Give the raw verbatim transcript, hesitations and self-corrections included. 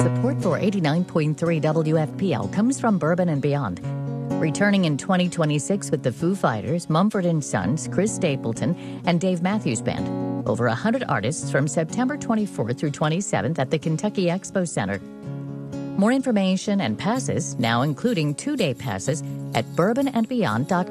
Support for eighty-nine point three W F P L comes from Bourbon and Beyond. Returning in twenty twenty-six with the Foo Fighters, Mumford and Sons, Chris Stapleton, and Dave Matthews Band. Over one hundred artists from September twenty-fourth through twenty-seventh at the Kentucky Expo Center. More information and passes, now including two-day passes, at bourbon and beyond dot com.